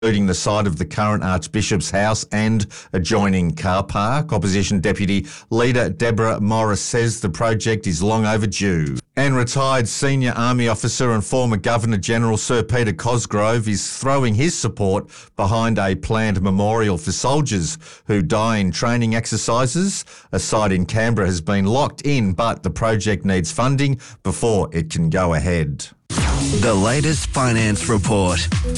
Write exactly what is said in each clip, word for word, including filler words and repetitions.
including the site of the current Archbishop's house and adjoining car park. Opposition Deputy Leader Deborah Morris says the project is long overdue. And retired senior army officer and former Governor-General Sir Peter Cosgrove is throwing his support behind a planned memorial for soldiers who die in training exercises. A site in Canberra has been locked in, but the project needs funding before it can go ahead. The latest finance report.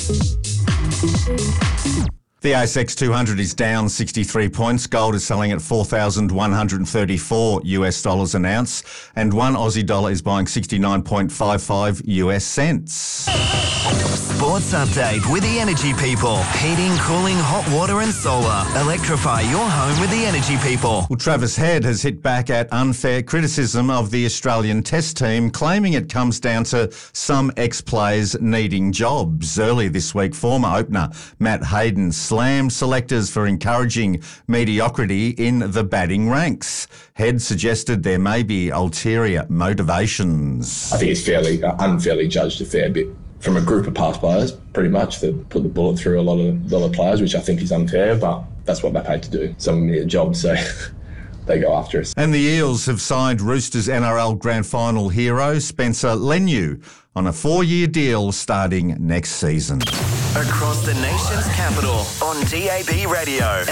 The A S X two hundred is down sixty-three points. Gold is selling at four thousand one hundred thirty-four US dollars an ounce, and one Aussie dollar is buying sixty-nine point five five US cents. Sports update with the Energy People. Heating, cooling, hot water and solar. Electrify your home with the Energy People. Well, Travis Head has hit back at unfair criticism of the Australian Test team, claiming it comes down to some ex-players needing jobs. Earlier this week, former opener Matt Hayden slammed selectors for encouraging mediocrity in the batting ranks. Head suggested there may be ulterior motivations. I think it's fairly uh, unfairly judged a fair bit from a group of past players, pretty much. They put the bullet through a lot of lot of players, which I think is unfair, but that's what they're paid to do. Some of them need a job, so they go after us. And the Eels have signed Roosters N R L Grand Final hero Spencer Leniu on a four-year deal starting next season. Across the nation's capital on D A B Radio.